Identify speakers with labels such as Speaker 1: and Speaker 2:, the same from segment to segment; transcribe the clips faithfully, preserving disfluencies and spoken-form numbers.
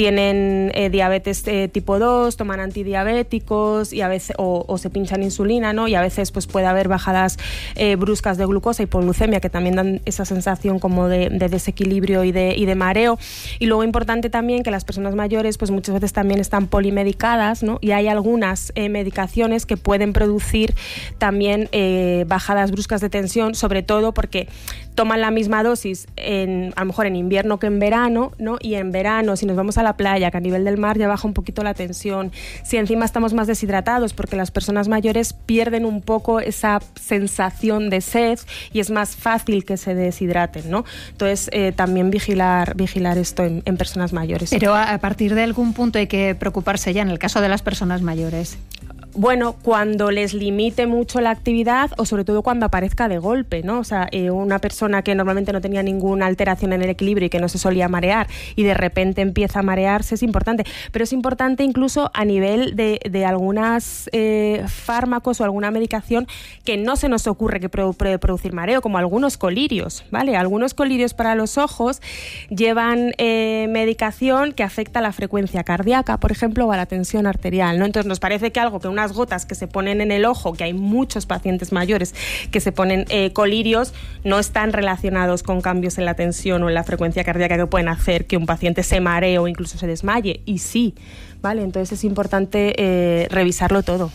Speaker 1: tienen eh, diabetes eh, tipo dos, toman antidiabéticos y a veces o, o se pinchan insulina, ¿no? Y a veces pues puede haber bajadas eh, bruscas de glucosa, hipoglucemia, que también dan esa sensación como de, de desequilibrio y de, y de mareo. Y luego importante también que las personas mayores pues muchas veces también están polimedicadas, ¿no? Y hay algunas eh, medicaciones que pueden producir también eh, bajadas bruscas de tensión, sobre todo porque toman la misma dosis en, a lo mejor en invierno que en verano, ¿no? Y en verano, si nos vamos a la playa, que a nivel del mar ya baja un poquito la tensión, si encima estamos más deshidratados, porque las personas mayores pierden un poco esa sensación de sed y es más fácil que se deshidraten, ¿no? Entonces, eh, también vigilar, vigilar esto en, en personas mayores.
Speaker 2: Pero a partir de algún punto hay que preocuparse ya en el caso de las personas mayores.
Speaker 1: Bueno, cuando les limite mucho la actividad o sobre todo cuando aparezca de golpe, ¿no? O sea, eh, una persona que normalmente no tenía ninguna alteración en el equilibrio y que no se solía marear y de repente empieza a marearse, es importante. Pero es importante incluso a nivel de, de algunos eh, fármacos o alguna medicación que no se nos ocurre que puede pro, producir mareo, como algunos colirios, ¿vale? Algunos colirios para los ojos llevan eh, medicación que afecta a la frecuencia cardíaca, por ejemplo, o a la tensión arterial, ¿no? Entonces nos parece que algo que una gotas que se ponen en el ojo, que hay muchos pacientes mayores que se ponen eh, colirios, no están relacionados con cambios en la tensión o en la frecuencia cardíaca que pueden hacer que un paciente se maree o incluso se desmaye. Y sí, ¿vale? Entonces es importante eh, revisarlo todo.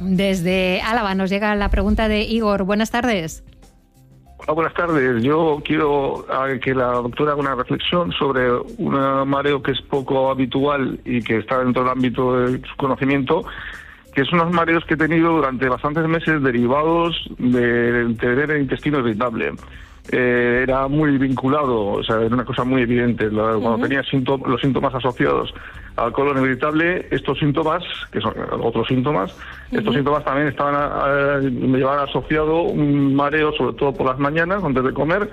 Speaker 2: Desde Álava nos llega la pregunta de Igor. Buenas tardes.
Speaker 3: Hola, buenas tardes. Yo quiero que la doctora haga una reflexión sobre un mareo que es poco habitual y que está dentro del ámbito de su conocimiento, que es unos mareos que he tenido durante bastantes meses derivados de tener el intestino irritable. Eh, era muy vinculado, o sea, era una cosa muy evidente. La, cuando uh-huh. tenía síntom- los síntomas asociados al colon irritable, estos síntomas, que son otros síntomas, uh-huh. estos síntomas también estaban a, a, me llevaban asociado un mareo, sobre todo por las mañanas, antes de comer.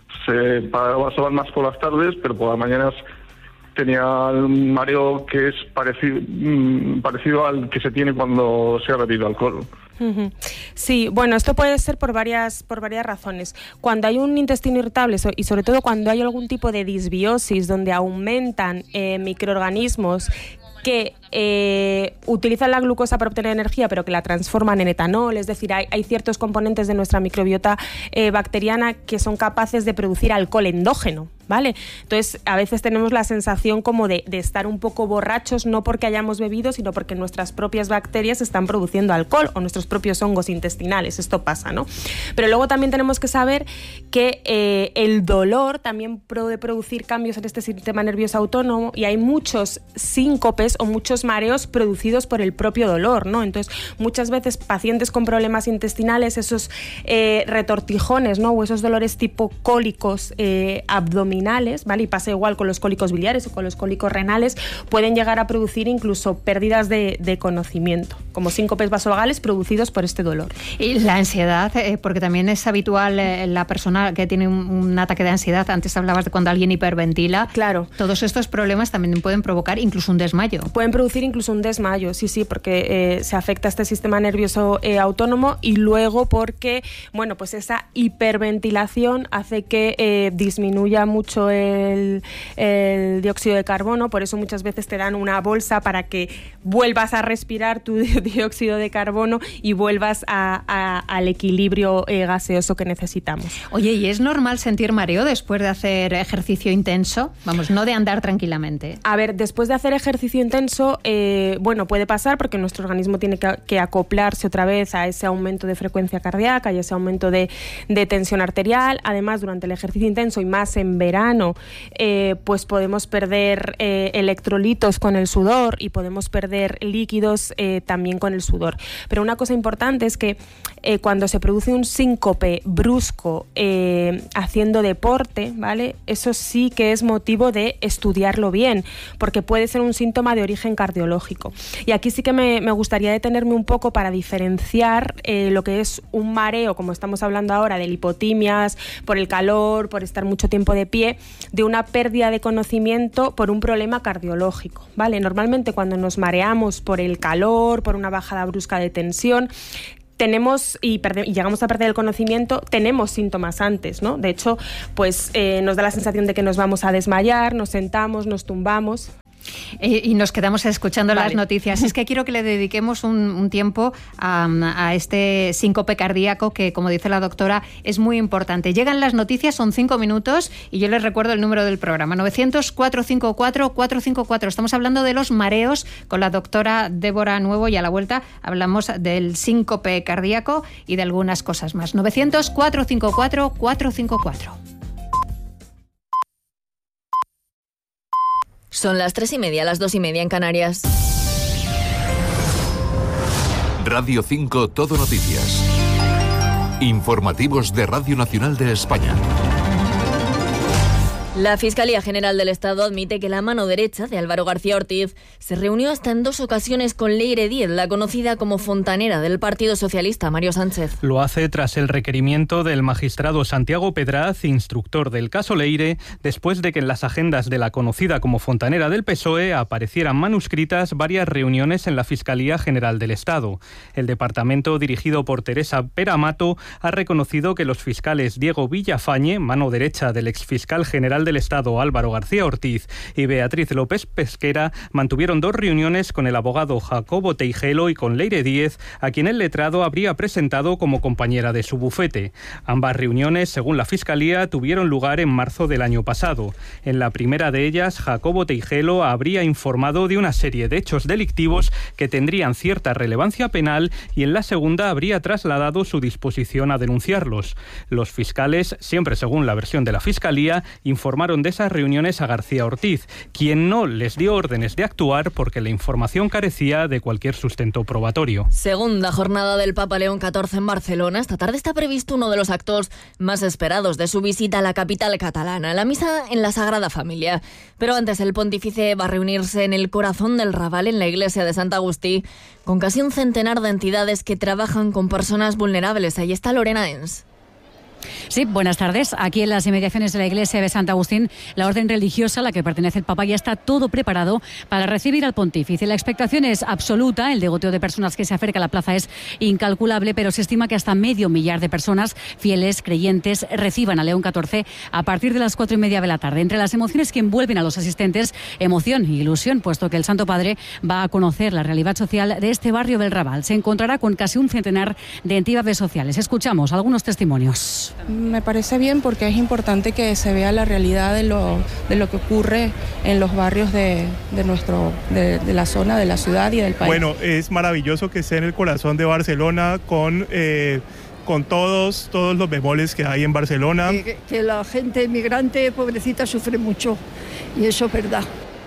Speaker 3: Se pasaban más por las tardes, pero por las mañanas tenía un mareo que es parecido, mmm, parecido al que se tiene cuando se ha bebido alcohol.
Speaker 1: Uh-huh. Sí, bueno, esto puede ser por varias, por varias razones. Cuando hay un intestino irritable y sobre todo cuando hay algún tipo de disbiosis donde aumentan eh, microorganismos que eh, utilizan la glucosa para obtener energía, pero que la transforman en etanol, es decir, hay, hay ciertos componentes de nuestra microbiota eh, bacteriana que son capaces de producir alcohol endógeno, ¿vale? Entonces, a veces tenemos la sensación como de, de estar un poco borrachos, no porque hayamos bebido, sino porque nuestras propias bacterias están produciendo alcohol o nuestros propios hongos intestinales, esto pasa, ¿no? Pero luego también tenemos que saber que eh, el dolor también puede producir cambios en este sistema nervioso autónomo y hay muchos síncopes o muchos mareos producidos por el propio dolor, ¿no? Entonces, muchas veces pacientes con problemas intestinales, esos eh, retortijones, ¿no? O esos dolores tipo cólicos eh, abdominales, ¿vale? Y pasa igual con los cólicos biliares o con los cólicos renales, pueden llegar a producir incluso pérdidas de, de conocimiento, como síncopes vasovagales producidos por este dolor.
Speaker 2: Y la ansiedad, eh, porque también es habitual eh, la persona que tiene un, un ataque de ansiedad, antes hablabas de cuando alguien hiperventila.
Speaker 1: Claro.
Speaker 2: Todos estos problemas también pueden provocar incluso un desmayo.
Speaker 1: Pueden producir incluso un desmayo, sí, sí, porque eh, se afecta a este sistema nervioso eh, autónomo y luego porque, bueno, pues esa hiperventilación hace que eh, disminuya mucho el, el dióxido de carbono, por eso muchas veces te dan una bolsa para que vuelvas a respirar tu dióxido de carbono y vuelvas a, a, al equilibrio eh, gaseoso que necesitamos.
Speaker 2: Oye, ¿y es normal sentir mareo después de hacer ejercicio intenso? Vamos, no de andar tranquilamente.
Speaker 1: A ver, después de hacer ejercicio intenso, eh, bueno, puede pasar porque nuestro organismo tiene que, que acoplarse otra vez a ese aumento de frecuencia cardíaca y ese aumento de, de tensión arterial. Además, durante el ejercicio intenso y más en verano, eh, pues podemos perder eh, electrolitos con el sudor y podemos perder líquidos eh, también con el sudor. Pero una cosa importante es que eh, cuando se produce un síncope brusco eh, haciendo deporte, ¿vale? Eso sí que es motivo de estudiarlo bien, porque puede ser un síntoma de origen cardiológico. Y aquí sí que me, me gustaría detenerme un poco para diferenciar eh, lo que es un mareo, como estamos hablando ahora, de lipotimias, por el calor, por estar mucho tiempo de pie, de una pérdida de conocimiento por un problema cardiológico, ¿vale? Normalmente cuando nos mareamos por el calor, por una bajada brusca de tensión, tenemos y, perde, y llegamos a perder el conocimiento, tenemos síntomas antes, ¿no? De hecho, pues eh, nos da la sensación de que nos vamos a desmayar, nos sentamos, nos tumbamos.
Speaker 2: Eh, y nos quedamos escuchando
Speaker 1: Vale.
Speaker 2: las noticias. Es que quiero que le dediquemos un, un tiempo a, a este síncope cardíaco que, como dice la doctora, es muy importante. Llegan las noticias, son cinco minutos y yo les recuerdo el número del programa, novecientos, cuatrocientos cincuenta y cuatro, cuatrocientos cincuenta y cuatro. Estamos hablando de los mareos con la doctora Débora Nuevo y a la vuelta hablamos del síncope cardíaco y de algunas cosas más. novecientos, cuatrocientos cincuenta y cuatro, cuatrocientos cincuenta y cuatro.
Speaker 4: Son las tres y media, las dos y media en Canarias.
Speaker 5: Radio cinco Todo Noticias. Informativos de Radio Nacional de España.
Speaker 4: La Fiscalía General del Estado admite que la mano derecha de Álvaro García Ortiz se reunió hasta en dos ocasiones con Leire Díez, la conocida como fontanera del Partido Socialista, Mario Sánchez.
Speaker 6: Lo hace tras el requerimiento del magistrado Santiago Pedraz, instructor del caso Leire, después de que en las agendas de la conocida como fontanera del P S O E aparecieran manuscritas varias reuniones en la Fiscalía General del Estado. El departamento, dirigido por Teresa Peramato, ha reconocido que los fiscales Diego Villafañe, mano derecha del exfiscal general del Estado Álvaro García Ortiz, y Beatriz López Pesquera mantuvieron dos reuniones con el abogado Jacobo Teijelo y con Leire Díez, a quien el letrado habría presentado como compañera de su bufete. Ambas reuniones, según la Fiscalía, tuvieron lugar en marzo del año pasado. En la primera de ellas, Jacobo Teijelo habría informado de una serie de hechos delictivos que tendrían cierta relevancia penal y en la segunda habría trasladado su disposición a denunciarlos. Los fiscales, siempre según la versión de la Fiscalía, informaron de esas reuniones a García Ortiz, quien no les dio órdenes de actuar porque la información carecía de cualquier sustento probatorio.
Speaker 4: Segunda jornada del Papa León catorce en Barcelona. Esta tarde está previsto uno de los actos más esperados de su visita a la capital catalana, la misa en la Sagrada Familia. Pero antes el pontífice va a reunirse en el corazón del Raval, en la iglesia de Sant Agustí, con casi un centenar de entidades que trabajan con personas vulnerables. Ahí está Lorena Ens.
Speaker 7: Sí, buenas tardes. Aquí en las inmediaciones de la iglesia de Sant Agustín, la orden religiosa a la que pertenece el Papa ya está todo preparado para recibir al pontífice. La expectación es absoluta, el degoteo de personas que se acerca a la plaza es incalculable, pero se estima que hasta medio millar de personas fieles, creyentes, reciban a León catorce a partir de las cuatro y media de la tarde. Entre las emociones que envuelven a los asistentes, emoción y ilusión, puesto que el Santo Padre va a conocer la realidad social de este barrio del Raval. Se encontrará con casi un centenar de entidades sociales. Escuchamos algunos testimonios.
Speaker 8: Me parece bien porque es importante que se vea la realidad de lo, de lo que ocurre en los barrios de, de, nuestro, de, de la zona, de la ciudad y del país.
Speaker 9: Bueno, es maravilloso que esté en el corazón de Barcelona con... Eh, con todos, todos los bemoles que hay en Barcelona.
Speaker 10: Que, que la gente inmigrante, pobrecita, sufre mucho y eso es verdad.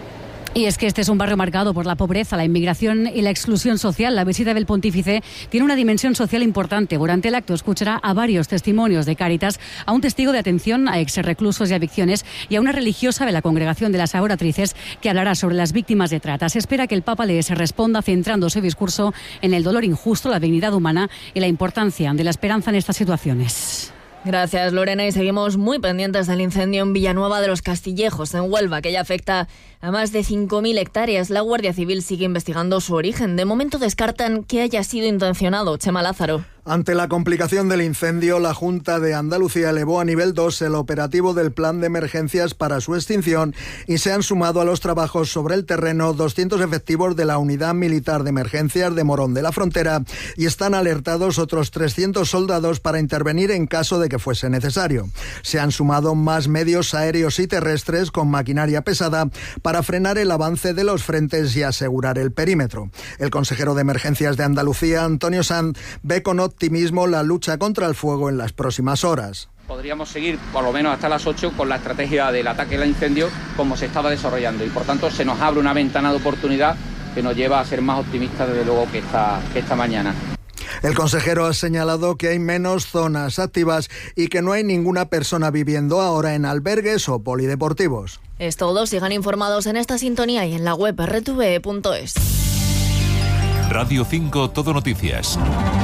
Speaker 7: Y es que este es un barrio marcado por la pobreza, la inmigración y la exclusión social. La visita del pontífice tiene una dimensión social importante. Durante el acto escuchará a varios testimonios de Cáritas, a un testigo de atención a exreclusos y adicciones y a una religiosa de la Congregación de las Adoratrices que hablará sobre las víctimas de trata. Se espera que el Papa les responda centrando su discurso en el dolor injusto, la dignidad humana y la importancia de la esperanza en estas situaciones.
Speaker 4: Gracias, Lorena, y seguimos muy pendientes del incendio en Villanueva de los Castillejos, en Huelva, que ya afecta a más de cinco mil hectáreas. La Guardia Civil sigue investigando su origen. De momento descartan que haya sido intencionado. Chema Lázaro.
Speaker 11: Ante la complicación del incendio, la Junta de Andalucía elevó a nivel dos el operativo del plan de emergencias para su extinción y se han sumado a los trabajos sobre el terreno doscientos efectivos de la Unidad Militar de Emergencias de Morón de la Frontera y están alertados otros trescientos soldados para intervenir en caso de que fuese necesario. Se han sumado más medios aéreos y terrestres con maquinaria pesada para frenar el avance de los frentes y asegurar el perímetro. El consejero de Emergencias de Andalucía, Antonio Sanz, ve con optimismo la lucha contra el fuego en las próximas horas.
Speaker 12: Podríamos seguir por lo menos hasta las ocho con la estrategia del ataque al incendio como se estaba desarrollando y por tanto se nos abre una ventana de oportunidad que nos lleva a ser más optimistas desde luego que esta, que esta mañana.
Speaker 11: El consejero ha señalado que hay menos zonas activas y que no hay ninguna persona viviendo ahora en albergues o polideportivos.
Speaker 4: Es todo, sigan informados en esta sintonía y en la web erre te ve punto es.
Speaker 5: Radio cinco Todo Noticias.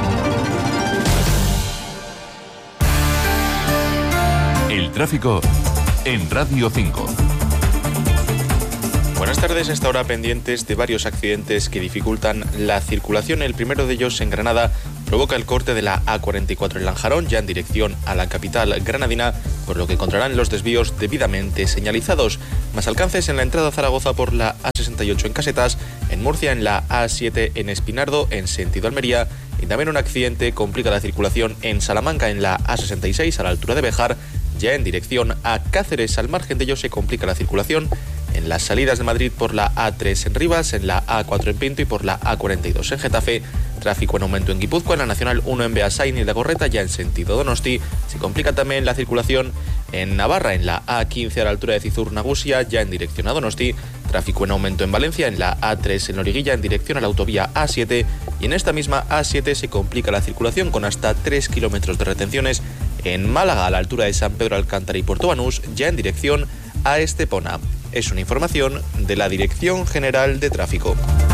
Speaker 5: El tráfico en Radio cinco.
Speaker 13: Buenas tardes, hasta ahora pendientes de varios accidentes que dificultan la circulación. El primero de ellos en Granada provoca el corte de la A cuarenta y cuatro en Lanjarón, ya en dirección a la capital granadina, por lo que encontrarán los desvíos debidamente señalizados. Más alcances en la entrada a Zaragoza por la A sesenta y cuatro. cuarenta y ocho en Casetas, en Murcia en la A siete en Espinardo en sentido Almería, y también un accidente complica la circulación en Salamanca en la A sesenta y seis a la altura de Béjar, ya en dirección a Cáceres. Al margen de ello se complica la circulación en las salidas de Madrid por la A tres en Rivas, en la A cuatro en Pinto y por la A cuarenta y dos en Getafe. Tráfico en aumento en Guipúzcoa, en la Nacional uno en Beasain y La Gorreta, ya en sentido Donosti. Se complica también la circulación en Navarra, en la A quince a la altura de Cizur-Nagusia, ya en dirección a Donosti. Tráfico en aumento en Valencia, en la A tres en Loriguilla, en dirección a la autovía A siete. Y en esta misma A siete se complica la circulación con hasta tres kilómetros de retenciones en Málaga, a la altura de San Pedro Alcántara y Puerto Banús, ya en dirección a Estepona. Es una información de la Dirección General de Tráfico.